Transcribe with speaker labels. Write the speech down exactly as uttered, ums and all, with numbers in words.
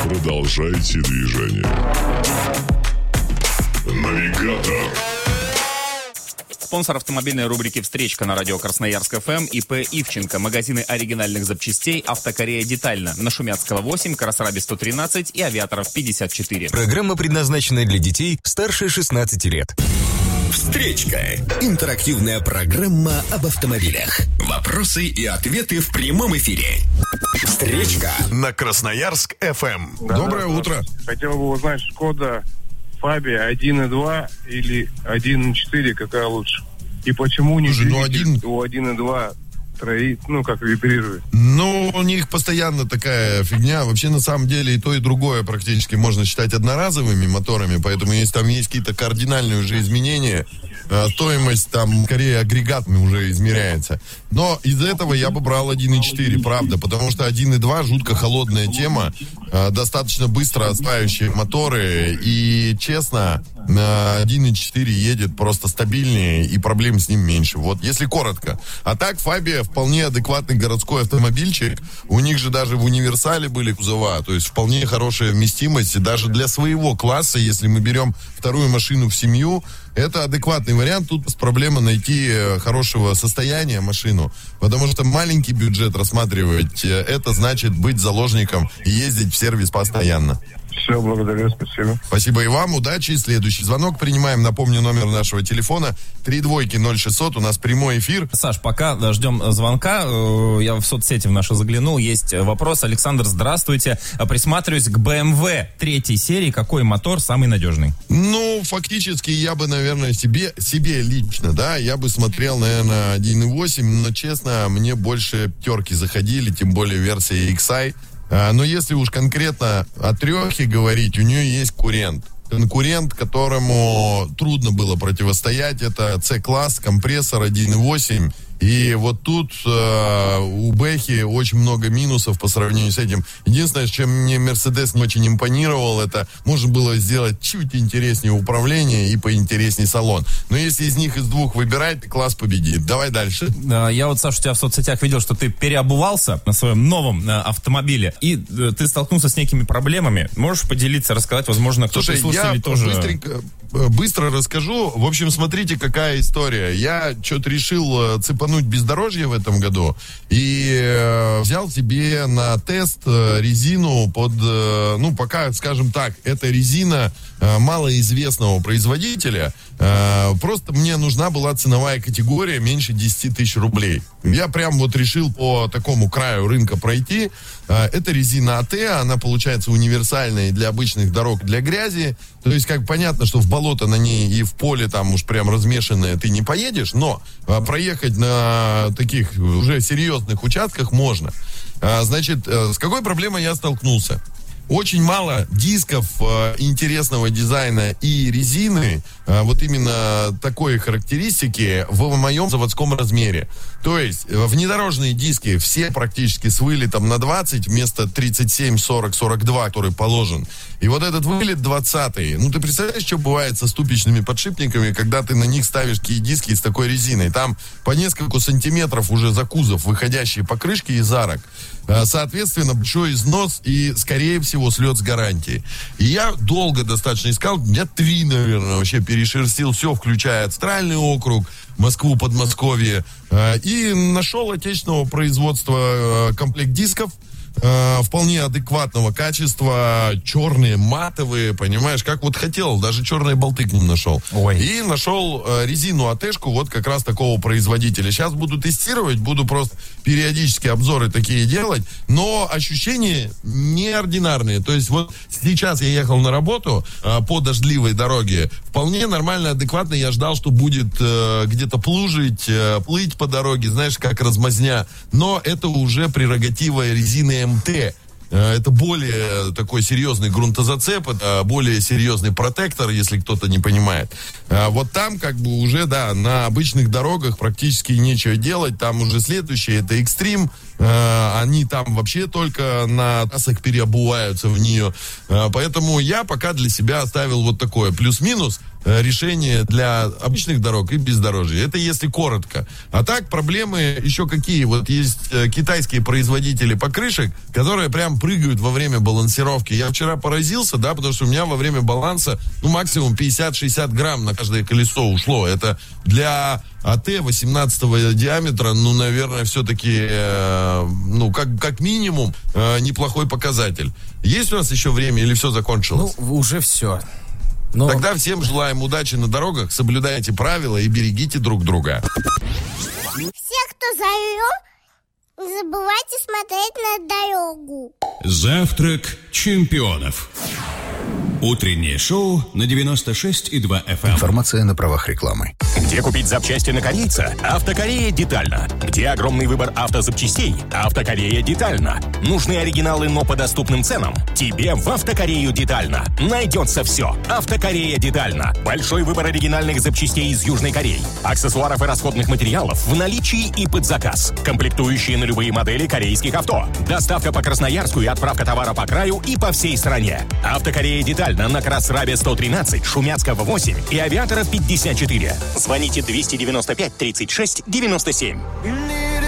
Speaker 1: Продолжайте движение. Навигатор.
Speaker 2: Спонсор автомобильной рубрики «Встречка» на радио Красноярск эф эм ИП Ивченко. Магазины оригинальных запчастей «Автокорея Детально». На Шумяцкого восемь, Красраби сто тринадцать и Авиаторов пятьдесят четыре.
Speaker 3: Программа предназначена для детей старше шестнадцати лет.
Speaker 4: «Встречка» – интерактивная программа об автомобилях. Вопросы и ответы в прямом эфире. «Встречка»
Speaker 1: на Красноярск эф эм.
Speaker 5: Да,
Speaker 1: Доброе
Speaker 5: да,
Speaker 1: утро.
Speaker 5: Хотел бы узнать, Шкода Фабия один и два или один и четыре, какая лучше? И почему не
Speaker 1: Слушай, ну, один...
Speaker 5: у один и два троит, ну, как вибрирует?
Speaker 1: Ну, у них постоянно такая фигня. Вообще, на самом деле, и то, и другое практически можно считать одноразовыми моторами, поэтому если там есть какие-то кардинальные уже изменения, стоимость там скорее агрегатами уже измеряется. Но из этого я бы брал один и четыре, правда, потому что один и два жутко холодная тема, достаточно быстро отстающие моторы, и, честно, один и четыре едет просто стабильнее, и проблем с ним меньше. Вот, если коротко. А так, Фабия вполне адекватный городской автомобильчик. У них же даже в универсале были кузова, то есть вполне хорошая вместимость, и даже для своего класса, если мы берем вторую машину в семью, это адекватный вариант. Тут проблема найти хорошего состояния машину, потому что маленький бюджет рассматривать, это значит быть заложником и ездить в сервис постоянно.
Speaker 5: Все, благодарю, спасибо.
Speaker 1: Спасибо и вам, удачи. Следующий звонок принимаем. Напомню, номер нашего телефона три двойки ноль шестьсот. У нас прямой эфир.
Speaker 2: Саш, пока ждем звонка, я в соцсети в наши заглянул. Есть вопрос. Александр, здравствуйте. Присматриваюсь к бэ эм вэ третьей серии. Какой мотор самый надежный?
Speaker 1: Ну, фактически я бы, наверное, себе, себе лично, да, я бы смотрел, наверное, один и восемь, но, честно, мне больше пятерки заходили, тем более версия икс ай. Но если уж конкретно о трехе говорить, у нее есть конкурент. Конкурент, которому трудно было противостоять, это C-класс, компрессор один и восемь. И вот тут э, у Бэхи очень много минусов по сравнению с этим. Единственное, с чем мне Мерседес не очень импонировал, это можно было сделать чуть интереснее управление и поинтереснее салон. Но если из них из двух выбирать, класс победит. Давай дальше.
Speaker 2: Я вот, Саша, у тебя в соцсетях видел, что ты переобувался на своем новом э, автомобиле, и э, ты столкнулся с некими проблемами. Можешь поделиться, рассказать? Возможно, кто-то из слушателей тоже...
Speaker 1: Быстренько, быстро расскажу. В общем, смотрите, какая история. Я что-то решил цепануть бездорожье в этом году и э, взял себе на тест э, резину под, э, ну, пока, скажем так, это резина э, малоизвестного производителя. Э, просто мне нужна была ценовая категория меньше десять тысяч рублей. Я прям вот решил по такому краю рынка пройти. Э, это резина эй ти, она получается универсальная для обычных дорог, для грязи. То есть, как понятно, что в болото на ней и в поле там уж прям размешанное ты не поедешь, но э, проехать на таких уже серьезных участках можно. А, значит, с какой проблемой я столкнулся? Очень мало дисков э, интересного дизайна и резины, э, вот именно такой характеристики в моем заводском размере. То есть э, внедорожные диски все практически с вылетом на двадцать вместо тридцать семь, сорок, сорок два, который положен. И вот этот вылет двадцатый. Ну, ты представляешь, что бывает со ступичными подшипниками, когда ты на них ставишь такие диски с такой резиной? Там по несколько сантиметров уже за кузов выходящие покрышки из арок. Э, соответственно, большой износ и, скорее всего, слет с гарантии. И я долго достаточно искал, дня три, наверное, вообще перешерстил все, включая Центральный округ, Москву, Подмосковье, э, и нашел отечественного производства э, комплект дисков, э, вполне адекватного качества, черные, матовые, понимаешь, как вот хотел, даже черные болты к ним нашел.
Speaker 2: Ой.
Speaker 1: И нашел э, резину АТ-шку вот как раз такого производителя. Сейчас буду тестировать, буду просто периодически обзоры такие делать, но ощущения неординарные. То есть вот сейчас я ехал на работу э, по дождливой дороге, вполне нормально, адекватно я ждал, что будет э, где-то плужить, э, плыть по дороге, знаешь, как размазня, но это уже прерогатива резины эм тэ. Это более такой серьезный грунтозацеп, это более серьезный протектор, если кто-то не понимает. Вот там как бы уже, да, на обычных дорогах практически нечего делать. Там уже следующее, это экстрим. Они там вообще только на трассах переобуваются в нее. Поэтому я пока для себя оставил вот такое плюс-минус. э, решение для обычных дорог и бездорожья. Это если коротко. А так проблемы еще какие? Вот есть э, китайские производители покрышек, которые прям прыгают во время балансировки. Я вчера поразился, да, потому что у меня во время баланса, ну, максимум пятьдесят-шестьдесят грамм на каждое колесо ушло. Это для АТ восемнадцатого диаметра, ну, наверное, все-таки, э, ну, как, как минимум, э, неплохой показатель. Есть у нас еще время или все закончилось?
Speaker 6: Ну, уже все. Но...
Speaker 1: Тогда всем желаем удачи на дорогах, соблюдайте правила и берегите друг друга.
Speaker 7: Все, кто за рулем, не забывайте смотреть на дорогу.
Speaker 4: Завтрак чемпионов. Утреннее шоу на девяносто шесть и два эф эм.
Speaker 3: Информация на правах рекламы.
Speaker 8: Где купить запчасти на корейца? Автокорея детально. Где огромный выбор автозапчастей? Автокорея детально. Нужны оригиналы, но по доступным ценам? Тебе в Автокорею детально. Найдется все. Автокорея детально. Большой выбор оригинальных запчастей из Южной Кореи. Аксессуаров и расходных материалов в наличии и под заказ. Комплектующие на любые модели корейских авто. Доставка по Красноярску и отправка товара по краю и по всей стране. Автокорея детально на Красрабе сто тринадцать, Шумяцкого восемь и Авиатора пятьдесят четыре. Звоните двести девяносто пять тридцать шесть девяносто семь.